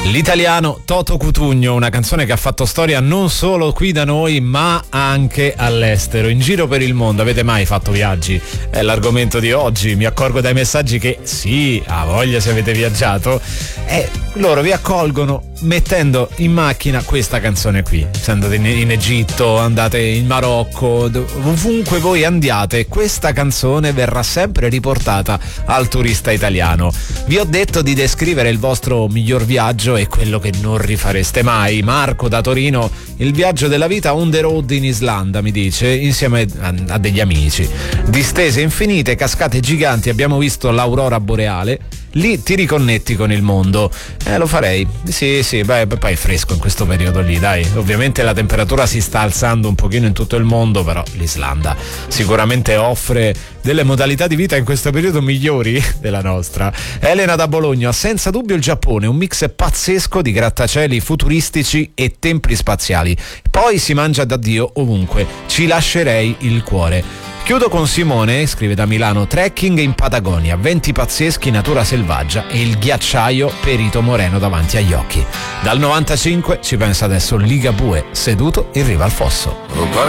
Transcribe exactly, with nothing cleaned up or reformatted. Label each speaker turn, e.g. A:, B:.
A: L'italiano Toto Cutugno, una canzone che ha fatto storia non solo qui da noi ma anche all'estero, in giro per il mondo. Avete mai fatto viaggi? È l'argomento di oggi. Mi accorgo dai messaggi che sì, ha voglia se avete viaggiato, e loro vi accolgono mettendo in macchina questa canzone qui. Se andate in, in Egitto, andate in Marocco, ovunque voi andiate, questa canzone verrà sempre riportata al turista italiano. Vi ho detto di descrivere il vostro miglior viaggio e quello che non rifareste mai. Marco da Torino: il viaggio della vita on the road in Islanda, mi dice, insieme a, a degli amici. Distese infinite, cascate giganti, abbiamo visto l'aurora boreale. Lì ti riconnetti con il mondo. Eh, lo farei. Sì, sì, beh, poi è fresco in questo periodo lì, dai. Ovviamente la temperatura si sta alzando un pochino in tutto il mondo, però l'Islanda sicuramente offre delle modalità di vita in questo periodo migliori della nostra. Elena da Bologna: senza dubbio il Giappone, un mix pazzesco di grattacieli futuristici e templi spaziali. Poi si mangia da Dio ovunque. Ci lascerei il cuore. Chiudo con Simone, scrive da Milano: trekking in Patagonia, venti pazzeschi, natura selvaggia e il ghiacciaio Perito Moreno davanti agli occhi. Dal novantacinque ci pensa adesso Ligabue, seduto in riva al fosso.